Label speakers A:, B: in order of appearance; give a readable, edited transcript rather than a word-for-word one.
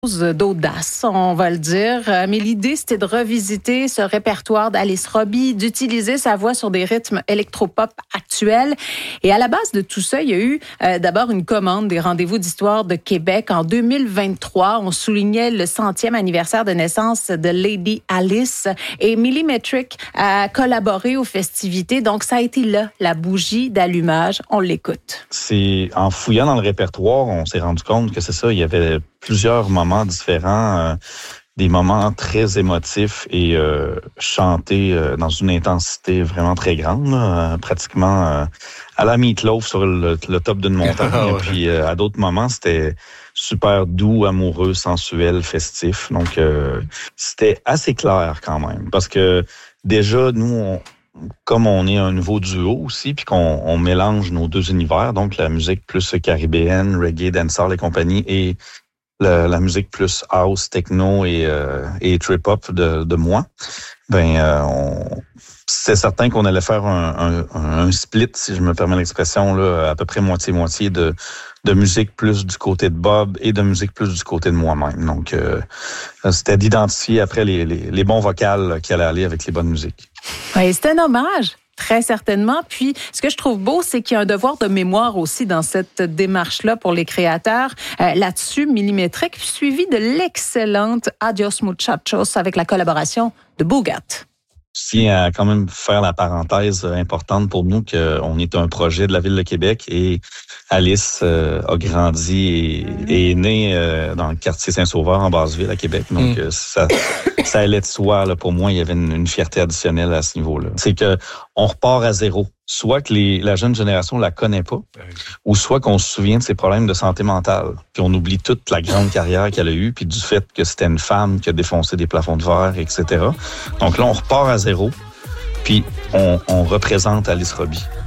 A: d'audace, on va le dire. Mais l'idée, c'était de revisiter ce répertoire d'Alice Robbie, d'utiliser sa voix sur des rythmes électropop actuels. Et à la base de tout ça, il y a eu d'abord une commande des Rendez-vous d'Histoire de Québec. En 2023, on soulignait le 100e anniversaire de naissance de Lady Alice. Et Millimetric a collaboré aux festivités. Donc, ça a été là, la bougie d'allumage. On l'écoute.
B: C'est en fouillant dans le répertoire, on s'est rendu compte que c'est ça, il y avait plusieurs moments différents, des moments très émotifs et chantés dans une intensité vraiment très grande, pratiquement à la Meatloaf sur le top d'une montagne. Puis à d'autres moments, c'était super doux, amoureux, sensuel, festif. Donc, c'était assez clair quand même. Parce que déjà, nous, comme on est un nouveau duo aussi, puis qu'on mélange nos deux univers, donc la musique plus caribéenne, reggae, dancehall et compagnie, et la musique plus house, techno et trip-hop de moi, c'est certain qu'on allait faire un split, si je me permets l'expression, là, à peu près moitié-moitié de musique plus du côté de Bob et de musique plus du côté de moi-même. Donc, c'était d'identifier après les bons vocals qui allaient aller avec les bonnes musiques.
A: Oui, c'est un hommage. Très certainement. Puis, ce que je trouve beau, c'est qu'il y a un devoir de mémoire aussi dans cette démarche-là pour les créateurs. Là-dessus, Millimetric, suivi de l'excellente Adios Muchachos avec la collaboration de Boogat.
B: Je tiens à quand même faire la parenthèse importante pour nous qu'on est un projet de la Ville de Québec et Alice a grandi et est née dans le quartier Saint-Sauveur en Basse-Ville à Québec. Donc ça allait de soi. Là, pour moi, il y avait une fierté additionnelle à ce niveau-là. C'est que on repart à zéro. Soit que la jeune génération la connaît pas, ou soit qu'on se souvient de ses problèmes de santé mentale. Puis on oublie toute la grande carrière qu'elle a eue, puis du fait que c'était une femme qui a défoncé des plafonds de verre, etc. Donc là, on repart à zéro, puis on représente Alice Robbie.